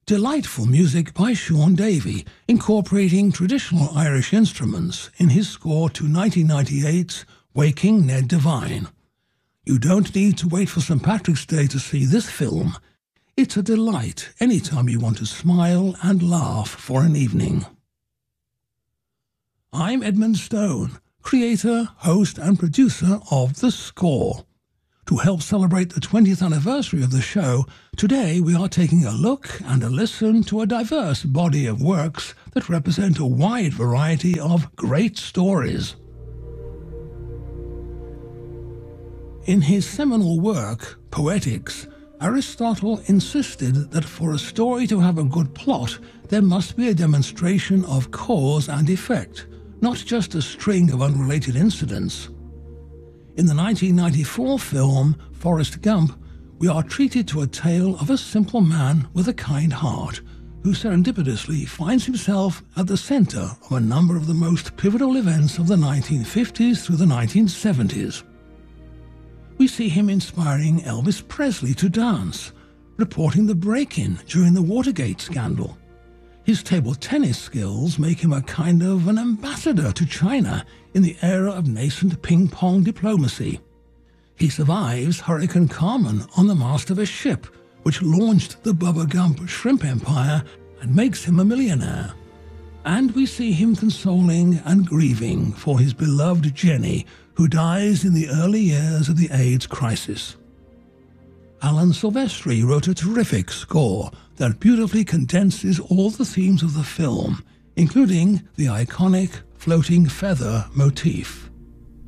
Delightful music by Sean Davey, incorporating traditional Irish instruments in his score to 1998's Waking Ned Devine. You don't need to wait for St. Patrick's Day to see this film. It's a delight anytime you want to smile and laugh for an evening. I'm Edmund Stone, creator, host and producer of The Score. To help celebrate the 20th anniversary of the show, today we are taking a look and a listen to a diverse body of works that represent a wide variety of great stories. In his seminal work, Poetics, Aristotle insisted that for a story to have a good plot, there must be a demonstration of cause and effect, not just a string of unrelated incidents. In the 1994 film Forrest Gump, we are treated to a tale of a simple man with a kind heart, who serendipitously finds himself at the center of a number of the most pivotal events of the 1950s through the 1970s. We see him inspiring Elvis Presley to dance, reporting the break-in during the Watergate scandal. His table tennis skills make him a kind of an ambassador to China in the era of nascent ping-pong diplomacy. He survives Hurricane Carmen on the mast of a ship, which launched the Bubba Gump shrimp empire and makes him a millionaire. And we see him consoling and grieving for his beloved Jenny, who dies in the early years of the AIDS crisis. Alan Silvestri wrote a terrific score that beautifully condenses all the themes of the film, including the iconic floating feather motif.